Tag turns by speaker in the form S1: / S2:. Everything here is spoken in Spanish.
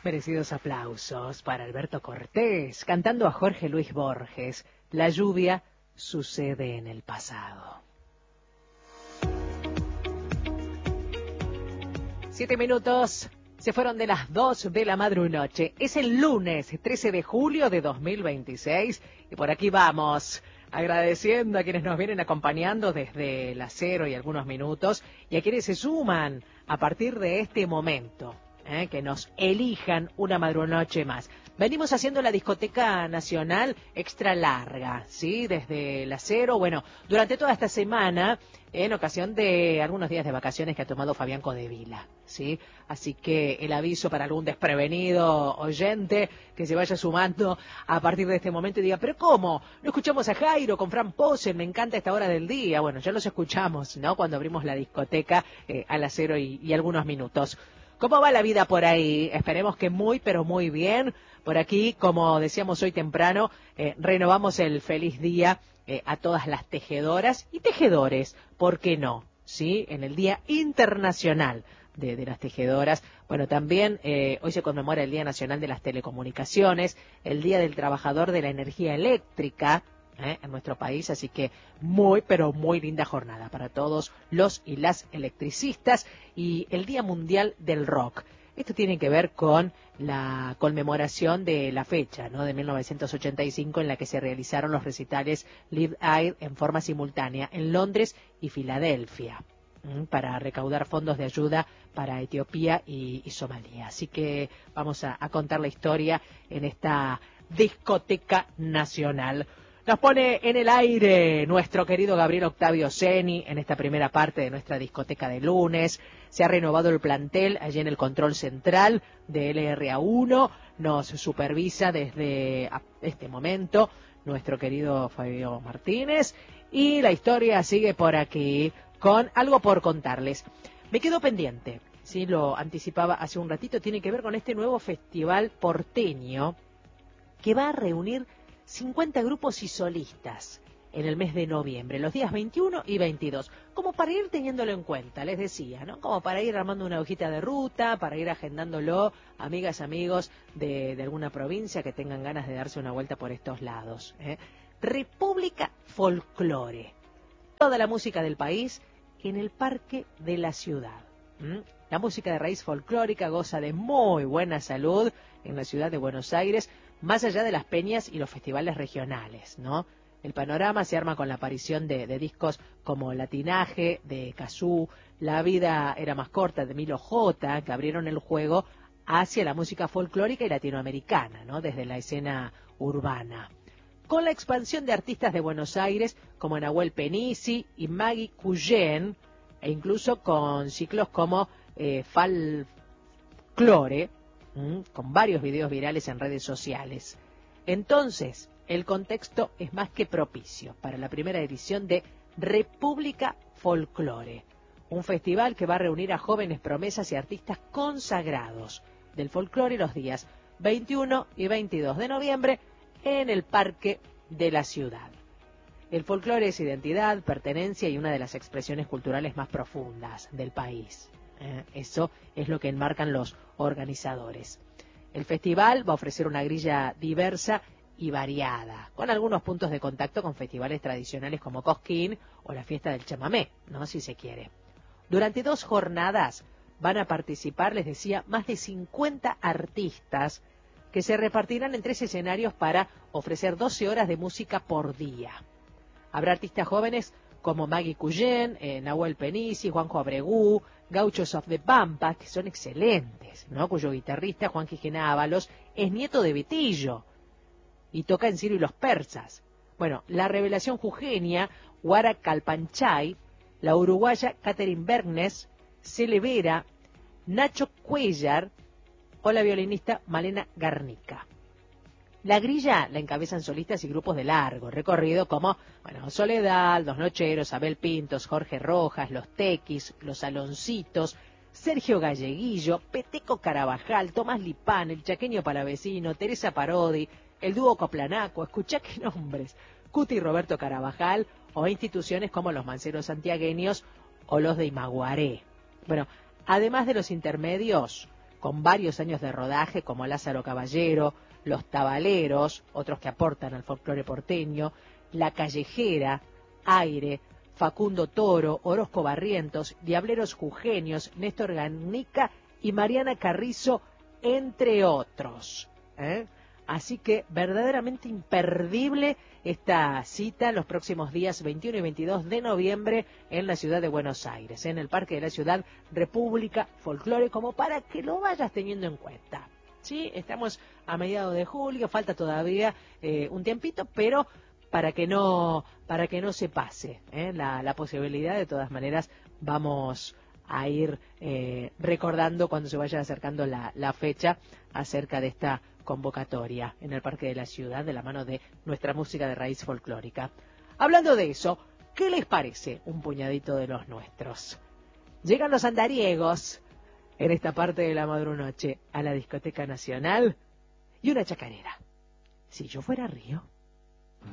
S1: Merecidos aplausos para Alberto Cortés, cantando a Jorge Luis Borges. La lluvia sucede en el pasado. 7 minutos, se fueron de las 2 de la madrunoche. Es el lunes 13 de julio de 2026 y por aquí vamos, agradeciendo a quienes nos vienen acompañando desde las 0 y algunos minutos y a quienes se suman a partir de este momento. Que nos elijan una madrunoche más. Venimos haciendo la discoteca nacional extra larga, ¿sí? Desde las 0, bueno, durante toda esta semana, en ocasión de algunos días de vacaciones que ha tomado Fabián Codevila, ¿sí? Así que el aviso para algún desprevenido oyente que se vaya sumando a partir de este momento y diga, ¿pero cómo? ¿No escuchamos a Jairo con Fran Posen? Me encanta esta hora del día. Bueno, ya los escuchamos, ¿no? Cuando abrimos la discoteca a las 0 y algunos minutos. ¿Cómo va la vida por ahí? Esperemos que muy, pero muy bien. Por aquí, como decíamos hoy temprano, renovamos el feliz día a todas las tejedoras y tejedores, ¿por qué no? ¿Sí? En el Día Internacional de las Tejedoras. Bueno, también hoy se conmemora el Día Nacional de las Telecomunicaciones, el Día del Trabajador de la Energía Eléctrica, en nuestro país, así que muy, pero muy linda jornada para todos los y las electricistas y el Día Mundial del Rock. Esto tiene que ver con la conmemoración de la fecha, ¿no? De 1985 en la que se realizaron los recitales Live Aid en forma simultánea en Londres y Filadelfia para recaudar fondos de ayuda para Etiopía y Somalia. Así que vamos a contar la historia en esta discoteca nacional. Nos pone en el aire nuestro querido Gabriel Octavio Ceni en esta primera parte de nuestra discoteca de lunes. Se ha renovado el plantel allí en el control central de LRA1. Nos supervisa desde este momento nuestro querido Fabio Martínez. Y la historia sigue por aquí con algo por contarles. Me quedo pendiente, sí, lo anticipaba hace un ratito, tiene que ver con este nuevo festival porteño que va a reunir 50 grupos y solistas en el mes de noviembre, los días 21 y 22, como para ir teniéndolo en cuenta, les decía, ¿no? Como para ir armando una hojita de ruta, para ir agendándolo, amigas, amigos de alguna provincia que tengan ganas de darse una vuelta por estos lados. República Folclore, toda la música del país en el Parque de la Ciudad. La música de raíz folclórica goza de muy buena salud en la ciudad de Buenos Aires, más allá de las peñas y los festivales regionales, ¿no? El panorama se arma con la aparición de discos como Latinaje, de Cazú, La vida era más corta, de Milo J, que abrieron el juego hacia la música folclórica y latinoamericana, ¿no? Desde la escena urbana. Con la expansión de artistas de Buenos Aires como Nahuel Penisi y Maggie Cuyen, e incluso con ciclos como Folklore, con varios videos virales en redes sociales. Entonces, el contexto es más que propicio para la primera edición de República Folclore, un festival que va a reunir a jóvenes promesas y artistas consagrados del folclore los días 21 y 22 de noviembre en el Parque de la Ciudad. El folclore es identidad, pertenencia y una de las expresiones culturales más profundas del país. Eso es lo que enmarcan los organizadores. El festival va a ofrecer una grilla diversa y variada, con algunos puntos de contacto con festivales tradicionales como Cosquín o la fiesta del chamamé, ¿no? Si se quiere. Durante 2 jornadas van a participar, les decía, más de 50 artistas que se repartirán en 3 escenarios para ofrecer 12 horas de música por día. Habrá artistas jóvenes como Maggie Cuyen, Nahuel Penisi, Juanjo Abregú, Gauchos of the Pampa, que son excelentes, ¿no? Cuyo guitarrista, Juan Quijena Ábalos, es nieto de Betillo y toca en Ciro y los Persas. Bueno, la revelación jujeña, Guara Calpanchay, la uruguaya Catherine Bergnes, Cele Vera, Nacho Cuellar o la violinista Malena Garnica. La grilla la encabezan solistas y grupos de largo recorrido como, bueno, Soledad, Los Nocheros, Abel Pintos, Jorge Rojas, Los Tequis, Los Saloncitos, Sergio Galleguillo, Peteco Carabajal, Tomás Lipán, El Chaqueño Palavecino, Teresa Parodi, el dúo Coplanaco, escuchá qué nombres, Cuti y Roberto Carabajal, o instituciones como los Manceros Santiagueños o los de Imaguaré. Bueno, además de los intermedios, con varios años de rodaje, como Lázaro Caballero, Los Tabaleros, otros que aportan al folclore porteño, La Callejera, Aire, Facundo Toro, Orozco Barrientos, Diableros Jujeños, Néstor Ganica y Mariana Carrizo, entre otros. Así que verdaderamente imperdible esta cita los próximos días 21 y 22 de noviembre en la ciudad de Buenos Aires, en el Parque de la Ciudad, República Folclore, como para que lo vayas teniendo en cuenta. Sí, estamos a mediados de julio, falta todavía un tiempito, pero para que no se pase la posibilidad. De todas maneras vamos a ir recordando cuando se vaya acercando la fecha acerca de esta convocatoria en el Parque de la Ciudad de la mano de nuestra música de raíz folclórica. Hablando de eso, ¿qué les parece un puñadito de los nuestros? Llegan los andariegos en esta parte de la madrunoche a la Discoteca Nacional y una chacarera. Si yo fuera Río.